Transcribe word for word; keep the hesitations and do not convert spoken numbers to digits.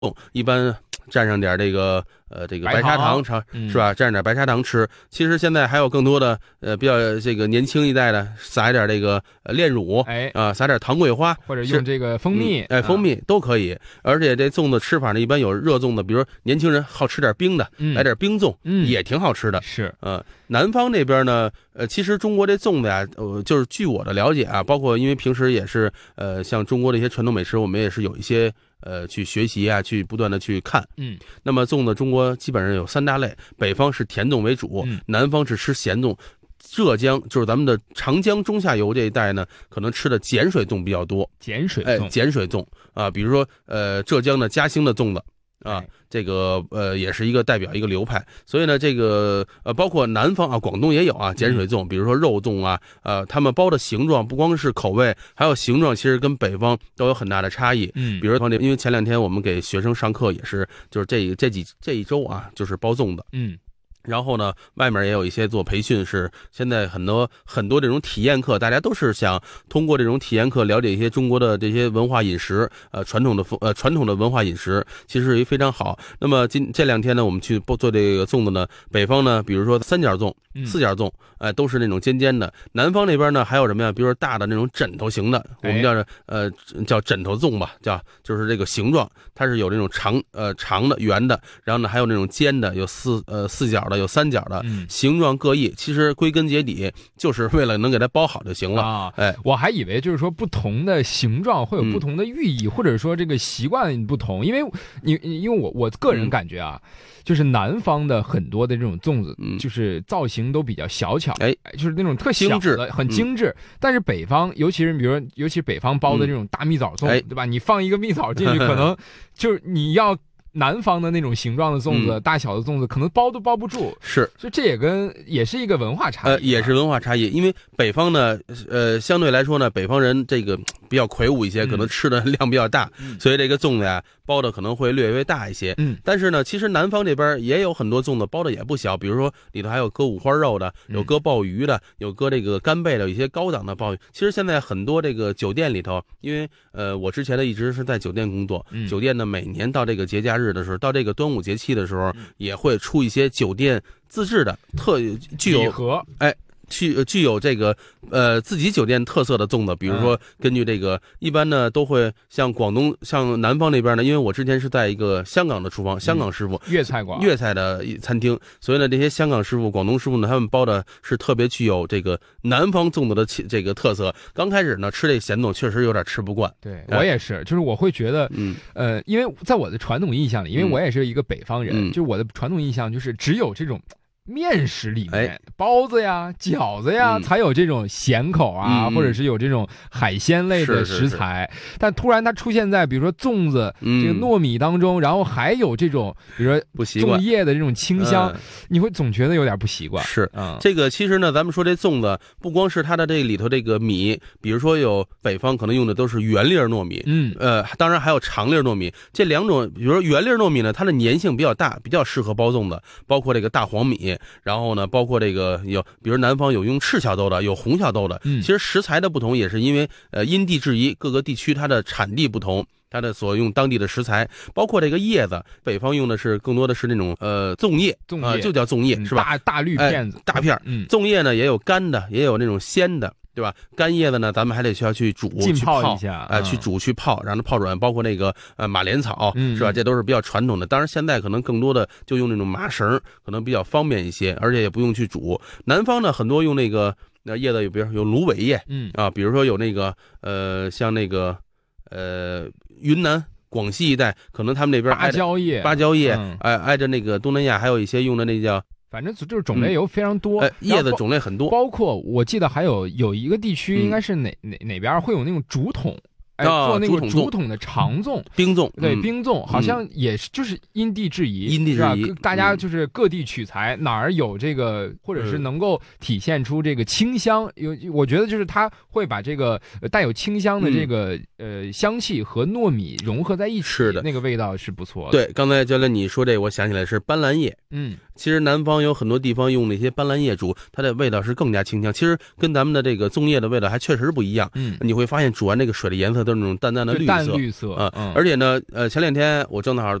一般蘸上点这个呃这个白砂糖尝、嗯、是吧？蘸上点白砂糖吃。其实现在还有更多的呃比较这个年轻一代的，撒一点这个呃炼乳， 哎啊、呃，撒点糖桂花， 或者用这个蜂蜜， 嗯、哎蜂蜜、啊、都可以。而且这粽子吃法呢，一般有热粽的，比如年轻人好吃点冰的， 嗯、 来点冰粽， 嗯， 也挺好吃的。 是， 呃，南方那边呢，呃，其实中国这粽子呀，呃，就是据我的了解啊，包括因为平时也是呃，像中国的一些传统美食，我们也是有一些。呃，去学习啊，去不断的去看， 嗯， 那么粽子中国基本上有三大类，北方是甜粽为主， 嗯、 南方是吃咸粽，浙江就是咱们的长江中下游这一带呢，可能吃的碱水粽比较多， 碱水粽， 哎，碱水粽啊，比如说呃，浙江的嘉兴的粽子。啊，这个呃也是一个代表一个流派，所以呢，这个呃包括南方啊，广东也有啊碱水粽，比如说肉粽啊，呃他们包的形状不光是口味，还有形状，其实跟北方都有很大的差异。 嗯， 比如说因为前两天我们给学生上课也是，就是这这几这一周啊，就是包粽子。 嗯。 然后呢，外面也有一些做培训，是现在很多很多这种体验课，大家都是想通过这种体验课了解一些中国的这些文化饮食，呃，传统的呃传统的文化饮食，其实也非常好。那么今这两天呢，我们去做这个粽子呢，北方呢，比如说三角粽、四角粽，哎、呃，都是那种尖尖的。南方那边呢，还有什么呀？比如说大的那种枕头型的，我们叫呃叫枕头粽吧，叫就是这个形状，它是有那种长呃长的、圆的，然后呢还有那种尖的，有四呃四角的。有三角的，形状各异，其实归根结底就是为了能给它包好就行了啊！ 哎， 我还以为就是说不同的形状会有不同的寓意，嗯、或者说这个习惯不同，因为你因为我我个人感觉啊，嗯、就是南方的很多的这种粽子，嗯、就是造型都比较小巧， 哎， 就是那种特小的，很精致。嗯、但是北方，尤其是比如说，尤其北方包的这种大蜜枣粽， 嗯、 对吧？你放一个蜜枣进去，可能就是你要。南方的那种形状的粽子、嗯、大小的粽子可能包都包不住， 是， 所以这也跟也是一个文化差异， 呃，也是文化差异。因为北方呢，呃，相对来说呢，北方人这个比较魁梧一些，可能吃的量比较大，嗯、所以这个粽子呀包的可能会略微大一些。嗯，但是呢，其实南方这边也有很多粽子包的也不小，比如说里头还有搁五花肉的，有搁鲍鱼的，有搁这个干贝的，有一些高档的鲍鱼。其实现在很多这个酒店里头，因为呃，我之前呢一直是在酒店工作，嗯、酒店呢每年到这个节假日。日的时候，到这个端午节气的时候，也会出一些酒店自制的特具有盒， 哎，具具有这个呃自己酒店特色的粽子，比如说根据这个，一般呢都会像广东、像南方那边呢，因为我之前是在一个香港的厨房，香港师傅、 粤菜馆、 粤菜的餐厅，所以呢这些香港师傅、广东师傅呢，他们包的是特别具有这个南方粽子的这个特色。刚开始呢吃这咸粽确实有点吃不惯， 对我也是，就是我会觉得，嗯呃，因为在我的传统印象里，因为我也是一个北方人， 嗯、 就是我的传统印象就是只有这种。面食里面， 哎、 包子呀、饺子呀，嗯、才有这种咸口啊， 嗯、 或者是有这种海鲜类的食材。是是是，但突然它出现在比如说粽子、嗯、这个糯米当中，然后还有这种比如说粽叶的这种清香， 嗯、 你会总觉得有点不习惯。 是， 嗯， 这个其实呢，咱们说这粽子不光是它的这里头这个米，比如说有北方可能用的都是圆粒糯米， 嗯， 呃，当然还有长粒糯米。这两种，比如说圆粒糯米呢，它的粘性比较大，比较适合包粽子，包括这个大黄米。然后呢，包括这个有，比如南方有用赤小豆的，有红小豆的。 嗯， 其实食材的不同也是因为呃因地制宜，各个地区它的产地不同，它的所用当地的食材，包括这个叶子，北方用的是更多的是那种呃粽叶， 粽叶、 呃、就叫粽叶、 嗯、 是吧？ 大大绿片子， 哎、大片。 嗯， 粽叶呢也有干的，也有那种鲜的。对吧？干叶子呢，咱们还得需要去煮、 浸泡一下，哎、呃， 嗯、 去煮、去泡，让它泡软。包括那个呃马莲草， 嗯、 是吧？这都是比较传统的。当然，现在可能更多的就用那种麻绳，可能比较方便一些，而且也不用去煮。南方呢，很多用那个那叶子有，比如有芦苇叶， 嗯啊，比如说有那个呃，像那个呃云南。广西一带可能他们那边芭蕉叶， 芭蕉叶， 嗯、 哎，挨着那个东南亚还有一些用的那叫。 反正就是种类有非常多， 嗯呃、叶子种类很多， 包括我记得还有有一个地区，应该是哪、嗯、哪哪边会有那种竹筒，哎， 啊、 做那个竹筒的长粽、 冰粽， 对， 嗯、 冰粽好像也是就是因地制宜， 因地制宜， 大家就是各地取材，嗯、哪儿有这个，或者是能够体现出这个清香，有、嗯、我觉得就是它会把这个带有清香的这个、嗯、呃香气和糯米融合在一起， 是的， 那个味道是不错的。 对，刚才教练你说这，我想起来是斑斓叶， 嗯。 其实南方有很多地方用那些斑斓叶煮，它的味道是更加清香。其实跟咱们的这个粽叶的味道还确实不一样。 嗯， 你会发现煮完这个水的颜色都是那种淡淡的绿色， 淡绿色啊、 嗯。 而且呢，呃，前两天我正好